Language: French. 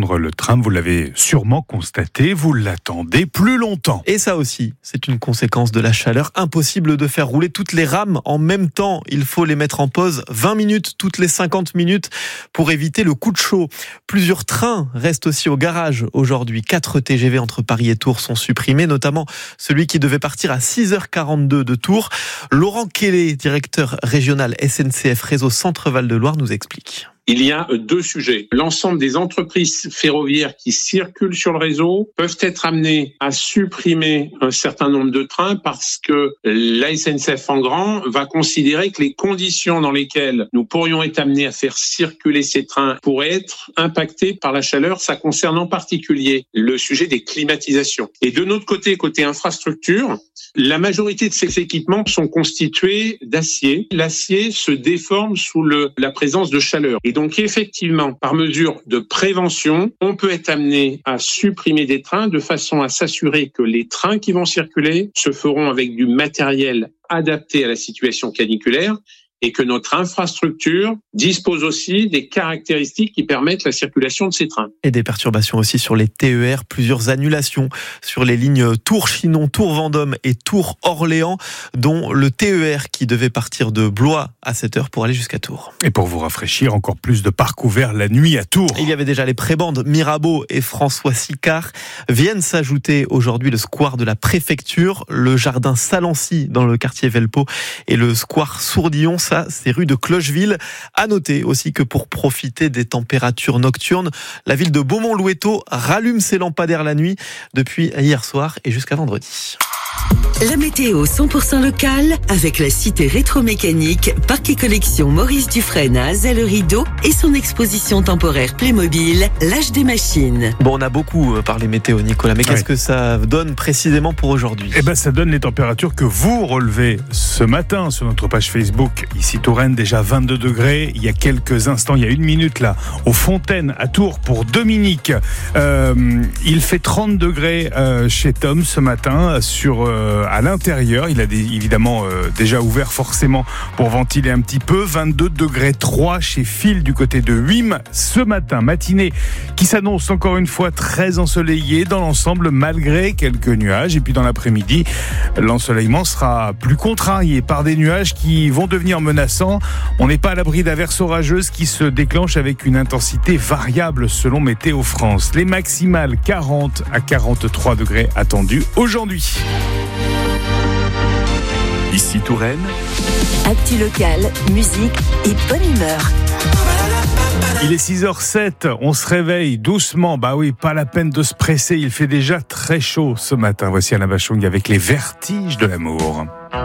prendre le train. Vous l'avez sûrement constaté, vous l'attendez plus longtemps. Et ça aussi, c'est une conséquence de la chaleur. Impossible de faire rouler toutes les rames en même temps. Il faut les mettre en pause 20 minutes toutes les 50 minutes pour éviter le coup de chaud. Plusieurs trains restent aussi au garage aujourd'hui. 4 TGV entre Paris et Tours sont supprimés, notamment celui qui devait partir à 6h42 de Tours. Laurent Quélé, directeur régional SNCF Réseau Centre-Val de Loire, nous explique. Il y a 2 sujets. L'ensemble des entreprises ferroviaires qui circulent sur le réseau peuvent être amenées à supprimer un certain nombre de trains parce que la SNCF en grand va considérer que les conditions dans lesquelles nous pourrions être amenés à faire circuler ces trains pourraient être impactées par la chaleur. Ça concerne en particulier le sujet des climatisations. Et de notre côté, côté infrastructure, la majorité de ces équipements sont constitués d'acier. L'acier se déforme sous la présence de chaleur. Et donc effectivement, par mesure de prévention, on peut être amené à supprimer des trains de façon à s'assurer que les trains qui vont circuler se feront avec du matériel adapté à la situation caniculaire et que notre infrastructure dispose aussi des caractéristiques qui permettent la circulation de ces trains. Et des perturbations aussi sur les TER, plusieurs annulations sur les lignes Tours-Chinon, Tours-Vendôme et Tours-Orléans, dont le TER qui devait partir de Blois à 7h pour aller jusqu'à Tours. Et pour vous rafraîchir, encore plus de parcs ouverts la nuit à Tours. Il y avait déjà les prébendes Mirabeau et François Sicard. Viennent s'ajouter aujourd'hui le square de la préfecture, le jardin Salancy dans le quartier Velpeau et le square Sourdillon. Ça, c'est rue de Clocheville. À noter aussi que pour profiter des températures nocturnes, la ville de Beaumont-Louéteau rallume ses lampadaires la nuit depuis hier soir et jusqu'à vendredi. La météo 100% locale avec la cité rétromécanique, parc et collection Maurice Dufresne à Azay-le-Rideau et son exposition temporaire Playmobil, l'âge des machines. Bon, on a beaucoup parlé météo, Nicolas, mais qu'est-ce que ça donne précisément pour aujourd'hui ? Eh ben, ça donne les températures que vous relevez ce matin sur notre page Facebook. Ici Touraine, déjà 22 degrés. Il y a quelques instants, il y a 1 minute là, aux Fontaines à Tours pour Dominique. Il fait 30 degrés chez Tom ce matin à l'intérieur. Il a évidemment déjà ouvert forcément pour ventiler un petit peu. 22 degrés 3 chez Phil du côté de Huim ce matin. Matinée qui s'annonce encore une fois très ensoleillée dans l'ensemble malgré quelques nuages. Et puis dans l'après-midi, l'ensoleillement sera plus contrarié par des nuages qui vont devenir menaçants. On n'est pas à l'abri d'averses orageuses qui se déclenchent avec une intensité variable selon Météo France. Les maximales 40 à 43 degrés attendus aujourd'hui. Ici Touraine. Actu locale, musique et bonne humeur. Il est 6h07, on se réveille doucement. Bah oui, pas la peine de se presser, il fait déjà très chaud ce matin. Voici Alain Bachung avec les vertiges de l'amour.